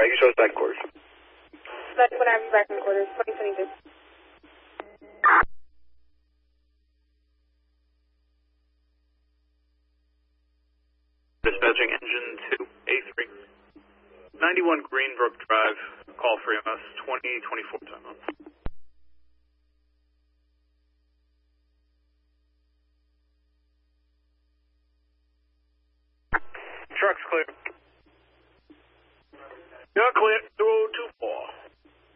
Alright, you show us back quarters. Back when I have you back in quarters, 2022. Dispatching engine 2, A3. 91 Greenbrook Drive, call for EMS 2024 time up. Truck's clear. You're clear, 2024.